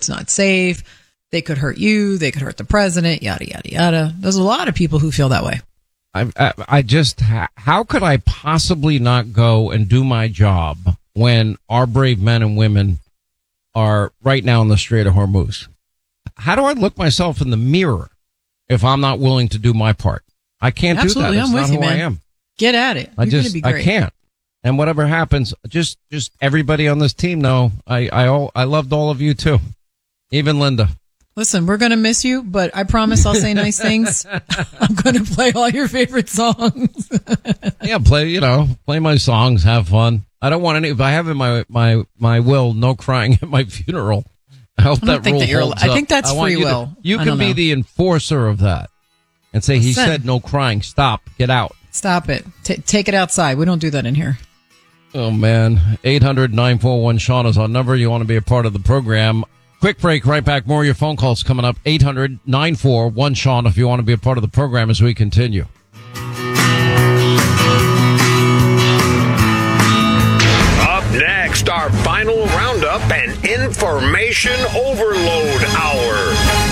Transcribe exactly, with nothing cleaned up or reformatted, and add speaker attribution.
Speaker 1: It's not safe. They could hurt you. They could hurt the president, yada, yada, yada. There's a lot of people who feel that way.
Speaker 2: I, I, I just, how could I possibly not go and do my job when our brave men and women are right now in the Strait of Hormuz? How do I look myself in the mirror if I'm not willing to do my part? I can't
Speaker 1: Absolutely,
Speaker 2: do that. It's
Speaker 1: I'm
Speaker 2: not
Speaker 1: with you,
Speaker 2: who
Speaker 1: man.
Speaker 2: I am.
Speaker 1: Get at it.
Speaker 2: I
Speaker 1: You're
Speaker 2: just,
Speaker 1: gonna be great.
Speaker 2: I can't. And whatever happens, just, just everybody on this team know I, I, all, I loved all of you too. Even Linda.
Speaker 1: Listen, we're going to miss you, but I promise I'll say nice things. I'm going to play all your favorite songs.
Speaker 2: Yeah, play, you know, play my songs, have fun. I don't want any, if I have in my, my, my will, no crying at my funeral. I hope
Speaker 1: I don't
Speaker 2: that
Speaker 1: think
Speaker 2: rule
Speaker 1: that you're,
Speaker 2: holds
Speaker 1: I
Speaker 2: up.
Speaker 1: think that's
Speaker 2: I want
Speaker 1: free
Speaker 2: you to-
Speaker 1: will.
Speaker 2: you
Speaker 1: I
Speaker 2: can
Speaker 1: don't
Speaker 2: be
Speaker 1: know.
Speaker 2: the enforcer of that and say, he
Speaker 1: Listen.
Speaker 2: said no crying. Stop. Get out.
Speaker 1: Stop it. T- take it outside. We don't do that in here.
Speaker 2: Oh, man. eight hundred nine four one Sean is our number. You want to be a part of the program. Quick break, right back. More of your phone calls coming up. eight hundred nine four one Sean if you want to be a part of the program as we continue.
Speaker 3: Up next, our final roundup and information overload hour.